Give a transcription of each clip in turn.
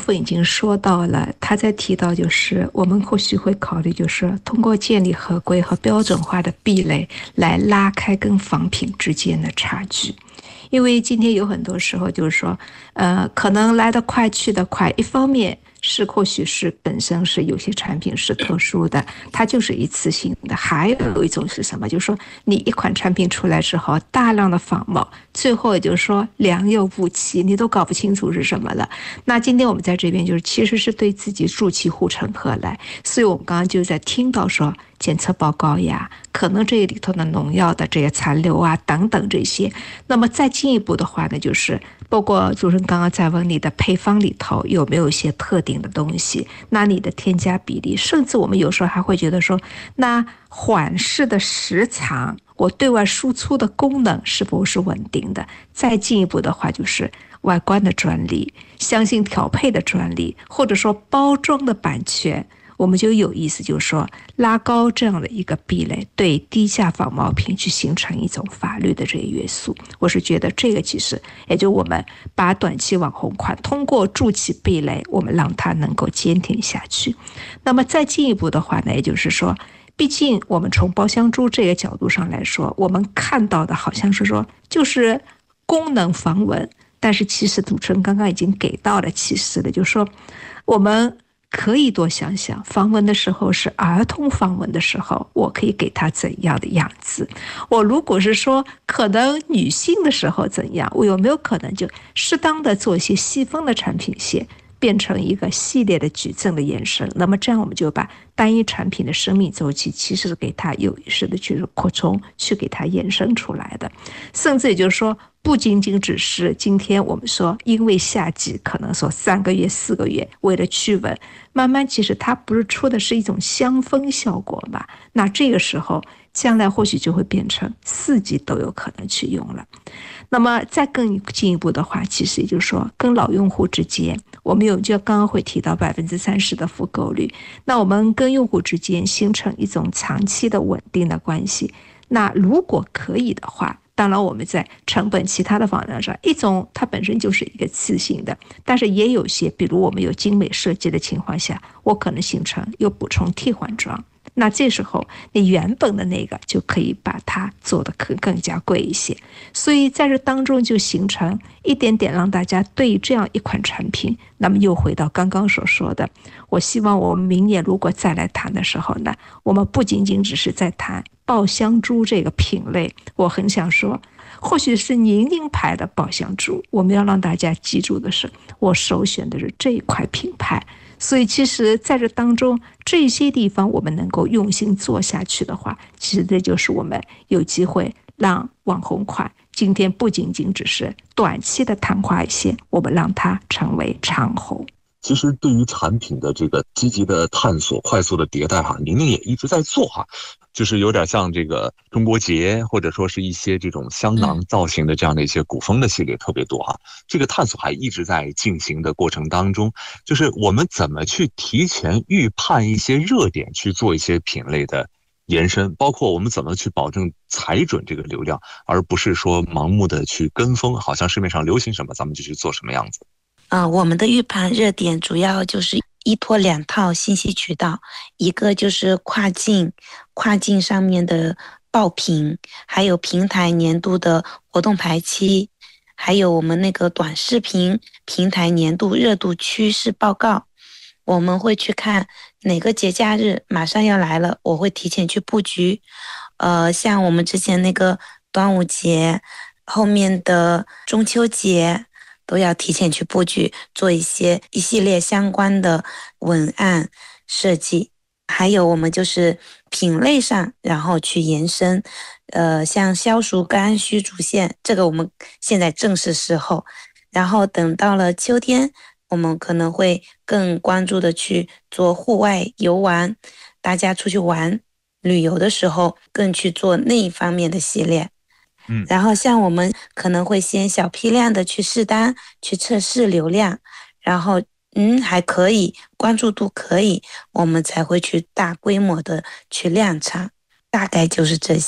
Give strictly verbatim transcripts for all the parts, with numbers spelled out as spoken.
分已经说到了，他在提到就是我们或许会考虑，就是通过建立合规和标准化的壁垒来拉开跟仿品之间的差距。因为今天有很多时候就是说，呃，可能来得快去得快，一方面是或许是本身是有些产品是特殊的，它就是一次性的；还有一种是什么？就是说你一款产品出来之后，大量的仿冒，最后也就是说良莠不齐，你都搞不清楚是什么了。那今天我们在这边就是其实是对自己筑起护城河来，所以我们刚刚就在听到说检测报告呀，可能这里头的农药的这些残留啊等等这些。那么再进一步的话呢，就是包括主持人刚刚在问你的配方里头有没有一些特定的东西，那你的添加比例，甚至我们有时候还会觉得说，那缓释的时长，我对外输出的功能是否是稳定的？再进一步的话，就是外观的专利、相信调配的专利，或者说包装的版权。我们就有意思，就是说拉高这样的一个壁垒，对低价仿冒品去形成一种法律的这个约束。我是觉得这个其实也就我们把短期网红款通过筑起壁垒，我们让它能够坚挺下去。那么再进一步的话呢，也就是说，毕竟我们从包香珠这个角度上来说，我们看到的好像是说就是功能防蚊，但是其实主持人刚刚已经给到了启示了，就是说我们可以多想想，防蚊的时候是儿童防蚊的时候，我可以给他怎样的样子？我如果是说可能女性的时候怎样，我有没有可能就适当的做一些细分的产品线，变成一个系列的矩阵的延伸？那么这样我们就把单一产品的生命周期其实是给它有意识的去扩充，去给它延伸出来的。甚至也就是说，不仅仅只是今天我们说因为夏季可能说三个月四个月为了驱蚊，慢慢其实它不是出的是一种香氛效果嘛？那这个时候将来或许就会变成四季都有可能去用了。那么再更进一步的话，其实也就是说跟老用户之间，我们有就刚刚会提到百分之三十的复购率，那我们跟用户之间形成一种长期的稳定的关系。那如果可以的话，当然我们在成本其他的方面上，一种它本身就是一个次性的，但是也有些比如我们有精美设计的情况下，我可能形成又补充替换装，那这时候你原本的那个就可以把它做得更更加贵一些。所以在这当中就形成一点点让大家对这样一款产品，那么又回到刚刚所说的，我希望我们明年如果再来谈的时候呢，我们不仅仅只是在谈爆香珠这个品类，我很想说或许是宁宁牌的爆香珠，我们要让大家记住的是，我首选的是这一块品牌。所以其实在这当中，这些地方我们能够用心做下去的话，其实这就是我们有机会让网红款今天不仅仅只是短期的昙花一现，我们让它成为长红。 其实对于产品的这个积极的探索、快速的迭代哈，宁宁也一直在做哈，就是有点像这个中国结，或者说是一些这种香囊造型的这样的一些古风的系列特别多哈。这个探索还一直在进行的过程当中，就是我们怎么去提前预判一些热点，去做一些品类的延伸，包括我们怎么去保证踩准这个流量，而不是说盲目的去跟风，好像市面上流行什么咱们就去做什么样子。 呃，我们的预判热点主要就是依托两套信息渠道，一个就是跨境，跨境上面的爆品，还有平台年度的活动排期，还有我们那个短视频平台年度热度趋势报告。我们会去看哪个节假日马上要来了，我会提前去布局。呃，像我们之前那个端午节，后面的中秋节，都要提前去布局，做一些一系列相关的文案设计。还有我们就是品类上，然后去延伸，呃，像消暑甘须主线，这个我们现在正是时候。然后等到了秋天，我们可能会更关注的去做户外游玩，大家出去玩旅游的时候，更去做那一方面的系列。嗯，然后像我们可能会先小批量的去试单，去测试流量，然后嗯还可以，关注度可以，我们才会去大规模的去量产，大概就是这些。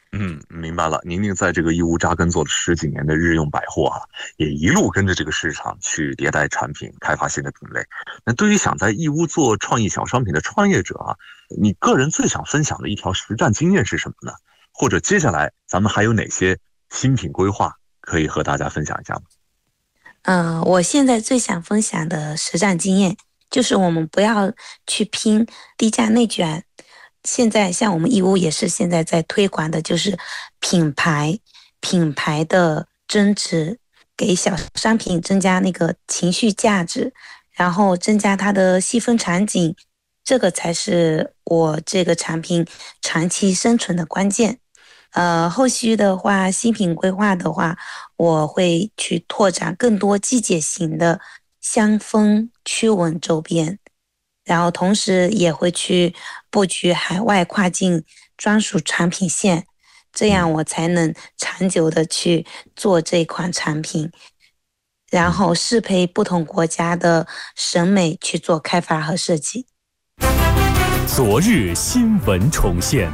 嗯，明白了。宁宁在这个义乌扎根做了十几年的日用百货啊，也一路跟着这个市场去迭代产品，开发新的品类。那对于想在义乌做创意小商品的创业者啊，你个人最想分享的一条实战经验是什么呢？或者接下来咱们还有哪些新品规划可以和大家分享一下吗？ 嗯、呃，我现在最想分享的实战经验就是我们不要去拼低价内卷。现在像我们义乌也是现在在推广的，就是品牌品牌的增值，给小商品增加那个情绪价值，然后增加它的细分场景，这个才是我这个产品长期生存的关键。呃，后续的话，新品规划的话，我会去拓展更多季节型的香氛驱蚊周边。然后同时也会去布局海外跨境专属产品线，这样我才能长久的去做这款产品，然后适配不同国家的审美去做开发和设计。 昨日新闻重现。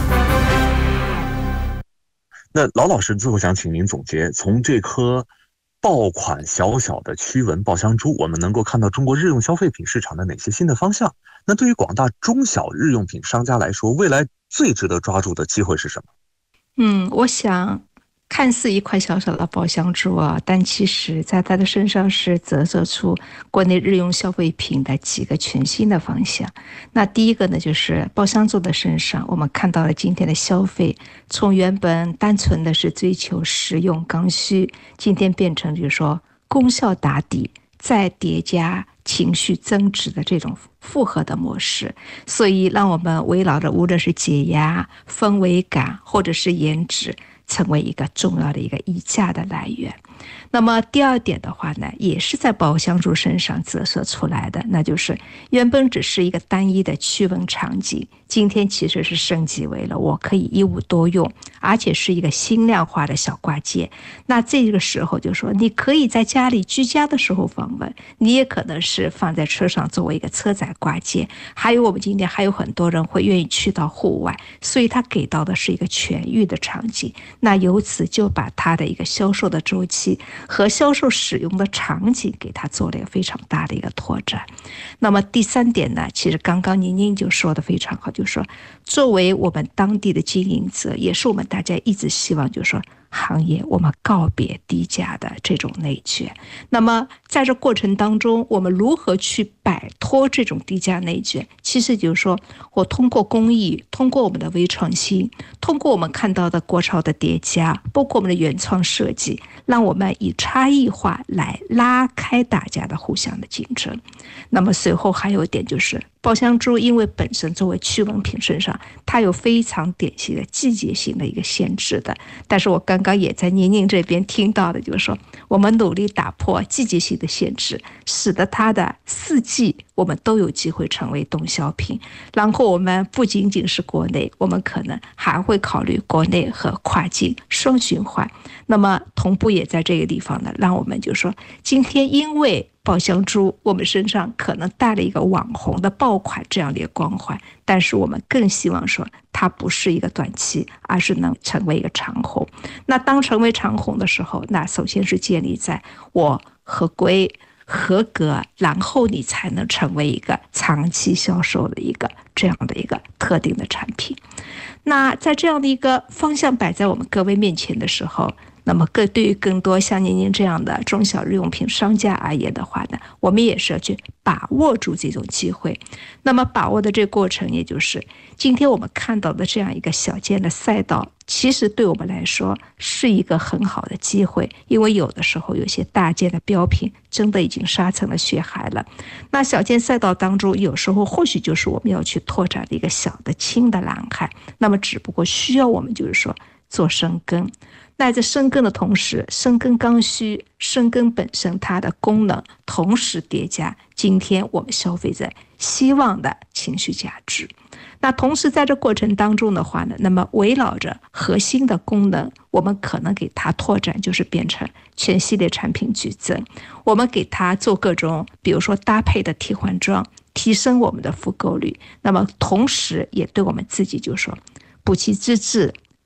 那老老师最后想请您总结，从这颗爆款小小的驱蚊爆香珠，我们能够看到中国日用消费品市场的哪些新的方向？那对于广大中小日用品商家来说，未来最值得抓住的机会是什么？ 嗯，我想看似一块小小的爆香珠啊，但其实在它的身上是折射出国内日用消费品的几个全新的方向。那第一个呢，就是爆香珠的身上，我们看到了今天的消费从原本单纯的是追求实用刚需，今天变成就是说功效打底，再叠加情绪增值的这种复合的模式，所以让我们围绕着无论是解压、氛围感或者是颜值，成为一个重要的一个溢价的来源。那么第二点的话呢，也是在爆香珠身上折射出来的，那就是原本只是一个单一的驱蚊场景，今天其实是升级为了我可以一物多用，而且是一个轻量化的小挂件。那这个时候就说你可以在家里居家的时候访问，你也可能是放在车上作为一个车载挂件，还有我们今天还有很多人会愿意去到户外，所以它给到的是一个全域的场景。那由此就把它的一个销售的周期和销售使用的场景给它做了一个非常大的一个拓展。那么第三点呢，其实刚刚宁宁就说的非常好，就是说作为我们当地的经营者，也是我们大家一直希望就是说行业我们告别低价的这种内卷。那么在这过程当中，我们如何去摆脱这种低价内卷？其实就是说我通过工艺，通过我们的微创新，通过我们看到的国潮的叠加，包括我们的原创设计，让我们以差异化来拉开大家的互相的竞争。那么随后还有一点就是爆香珠，因为本身作为驱蚊品身上，它有非常典型的季节性的一个限制的。但是我刚刚也在宁宁这边听到的，就是说我们努力打破季节性的限制，使得它的四季我们都有机会成为动销品。然后我们不仅仅是国内，我们可能还会考虑国内和跨境双循环。那么同步也在这个地方呢，让我们就说今天因为爆香珠，我们身上可能带了一个网红的爆款这样的一个光环，但是我们更希望说它不是一个短期，而是能成为一个长红。那当成为长红的时候，那首先是建立在我合规合格，然后你才能成为一个长期销售的一个这样的一个特定的产品。那在这样的一个方向摆在我们各位面前的时候，那么更对于更多像宁宁这样的中小日用品商家而言的话呢，我们也是要去把握住这种机会。那么把握的这个过程，也就是今天我们看到的这样一个小件的赛道，其实对我们来说是一个很好的机会，因为有的时候有些大件的标品真的已经杀成了血海了。那小件赛道当中，有时候或许就是我们要去拓展的一个小的轻的蓝海，那么只不过需要我们就是说做深耕。那在深耕的同时，深耕刚需，深耕本身它的功能，同时叠加今天我们消费者希望的情绪价值。那同时在这过程当中的话呢，那么围绕着核心的功能，我们可能给它拓展，就是变成全系列产品矩阵，我们给它做各种比如说搭配的替换装，提升我们的复购率。那么同时也对我们自己就说补齐资质，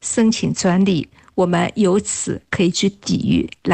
申请专利，我们由此可以去抵御